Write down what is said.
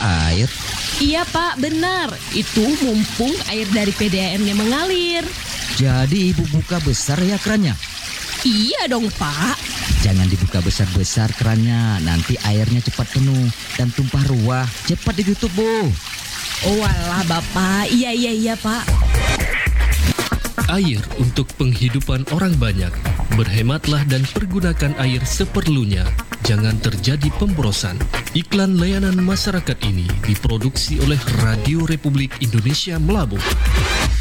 air. Iya Pak, benar. Itu mumpung air dari PDAM-nya mengalir. Jadi ibu buka besar ya kerannya? Iya dong Pak. Jangan dibuka besar-besar kerannya, nanti airnya cepat penuh dan tumpah ruah. Cepat ditutup, Bu. Oh alah Bapak, iya Pak. Air untuk penghidupan orang banyak. Berhematlah dan pergunakan air seperlunya. Jangan terjadi pemborosan. Iklan layanan masyarakat ini diproduksi oleh Radio Republik Indonesia Melabuh.